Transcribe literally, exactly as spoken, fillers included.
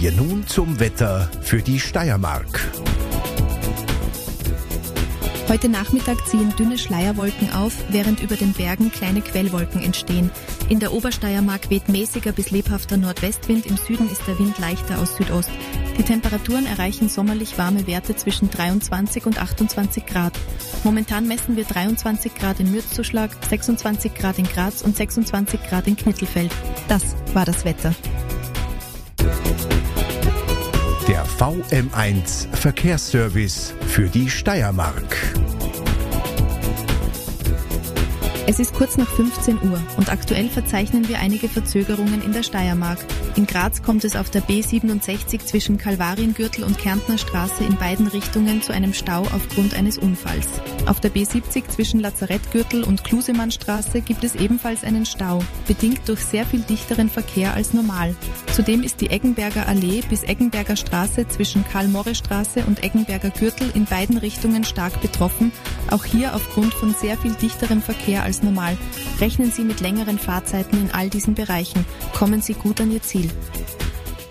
wir nun zum Wetter für die Steiermark. Heute Nachmittag ziehen dünne Schleierwolken auf, während über den Bergen kleine Quellwolken entstehen. In der Obersteiermark weht mäßiger bis lebhafter Nordwestwind, im Süden ist der Wind leichter aus Südost. Die Temperaturen erreichen sommerlich warme Werte zwischen dreiundzwanzig und achtundzwanzig Grad. Momentan messen wir dreiundzwanzig Grad in Mürzzuschlag, sechsundzwanzig Grad in Graz und sechsundzwanzig Grad in Knittelfeld. Das war das Wetter. Der V M eins Verkehrsservice für die Steiermark. Es ist kurz nach fünfzehn Uhr und aktuell verzeichnen wir einige Verzögerungen in der Steiermark. In Graz kommt es auf der B siebenundsechzig zwischen Kalvariengürtel und Kärntner Straße in beiden Richtungen zu einem Stau aufgrund eines Unfalls. Auf der B siebzig zwischen Lazarettgürtel und Klusemannstraße gibt es ebenfalls einen Stau, bedingt durch sehr viel dichteren Verkehr als normal. Zudem ist die Eggenberger Allee bis Eggenberger Straße zwischen Karl-Morre-Straße und Eggenberger Gürtel in beiden Richtungen stark betroffen, auch hier aufgrund von sehr viel dichterem Verkehr als normal. Rechnen Sie mit längeren Fahrzeiten in all diesen Bereichen. Kommen Sie gut an Ihr Ziel.